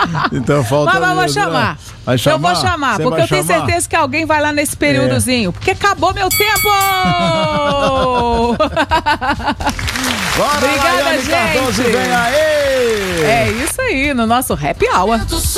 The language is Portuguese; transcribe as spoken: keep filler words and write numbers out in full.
Então falta. Mas, mas vou chamar. Vai chamar. Eu vou chamar, Você porque eu tenho chamar? certeza que alguém vai lá nesse períodozinho. É. Porque acabou meu tempo! Bora, obrigada, Laiane gente! Cardoso, vem aí! É isso aí, no nosso Happy Hour.